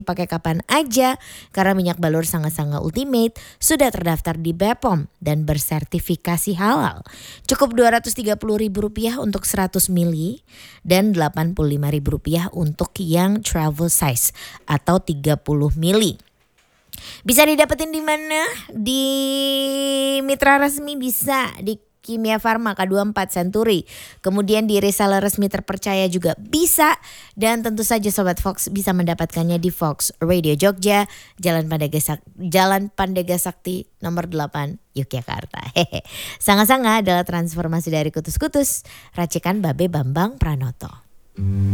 pakai kapan aja karena minyak balur Sanga-Sanga Ultimate sudah terdaftar di BPOM dan bersertifikasi halal. Cukup Rp230.000 untuk 100 mili dan Rp85.000 untuk yang travel size atau 30 mili. Bisa didapetin di mana? Di mitra resmi bisa di Kimia Farma K24 Century. Kemudian di reseller resmi terpercaya juga bisa. Dan tentu saja Sobat Fox bisa mendapatkannya di Fox Radio Jogja, Jalan Pandega Sakti nomor 8 Yogyakarta. Sanga-Sanga adalah transformasi dari kutus-kutus racikan Babe Bambang Pranoto.